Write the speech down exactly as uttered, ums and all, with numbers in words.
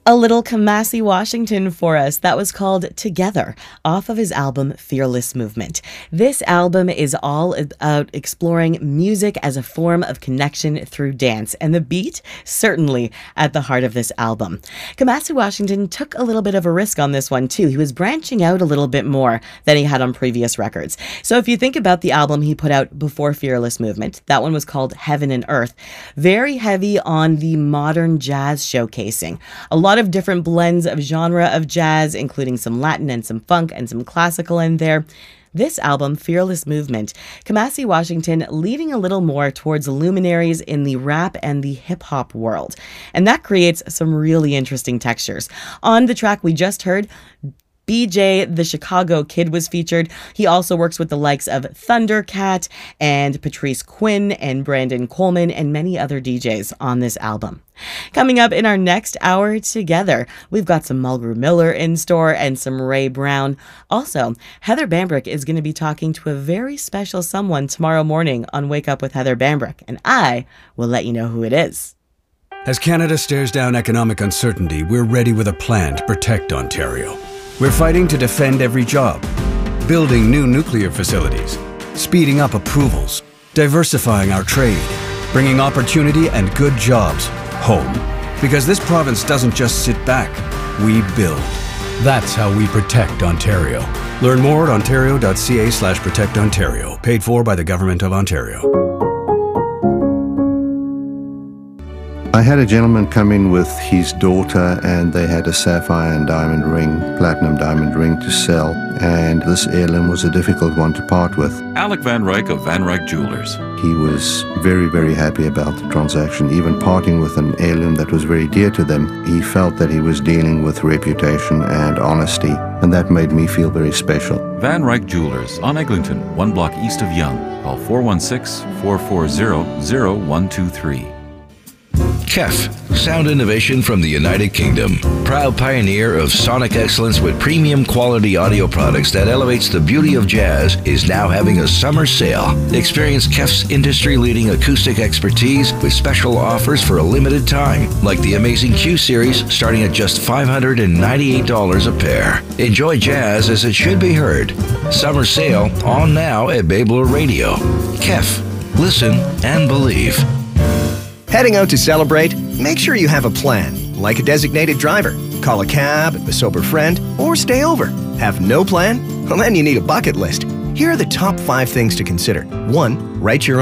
A little Kamasi Washington for us. That was called Together, off of his album Fearless Movement. This album is all about exploring music as a form of connection through dance, and the beat certainly at the heart of this album. Kamasi Washington took a little bit of a risk on this one too. He was branching out a little bit more than he had on previous records. So if you think about the album he put out before Fearless Movement, that one was called Heaven and Earth. Very heavy on the modern jazz showcasing. A lot of different blends of genre of jazz, including some Latin and some funk and some classical in there. This album, Fearless Movement, Kamasi Washington leading a little more towards luminaries in the rap and the hip-hop world. And that creates some really interesting textures. On the track we just heard, B J the Chicago Kid was featured. He also works with the likes of Thundercat and Patrice Quinn and Brandon Coleman and many other D Js on this album. Coming up in our next hour together, we've got some Mulgrew Miller in store and some Ray Brown. Also, Heather Bambrick is going to be talking to a very special someone tomorrow morning on Wake Up with Heather Bambrick, and I will let you know who it is. As Canada stares down economic uncertainty, we're ready with a plan to protect Ontario. We're fighting to defend every job, building new nuclear facilities, speeding up approvals, diversifying our trade, bringing opportunity and good jobs home. Because this province doesn't just sit back, we build. That's how we protect Ontario. Learn more at ontario.ca slash protect Ontario, paid for by the Government of Ontario. I had a gentleman come in with his daughter and they had a sapphire and diamond ring, platinum diamond ring to sell, and this heirloom was a difficult one to part with. Alec Van Ryk of Van Ryk Jewelers. He was very, very happy about the transaction, even parting with an heirloom that was very dear to them. He felt that he was dealing with reputation and honesty, and that made me feel very special. Van Ryk Jewelers on Eglinton, one block east of Yonge. Call four one six, four four zero, zero one two three. K E F, sound innovation from the United Kingdom. Proud pioneer of sonic excellence with premium quality audio products that elevates the beauty of jazz, is now having a summer sale. Experience K E F's industry-leading acoustic expertise with special offers for a limited time, like the amazing Q Series starting at just five hundred ninety-eight dollars a pair. Enjoy jazz as it should be heard. Summer sale on now at Babler Radio. K E F, listen and believe. Heading out to celebrate? Make sure you have a plan, like a designated driver. Call a cab, a sober friend, or stay over. Have no plan? Well, then you need a bucket list. Here are the top five things to consider. One, write your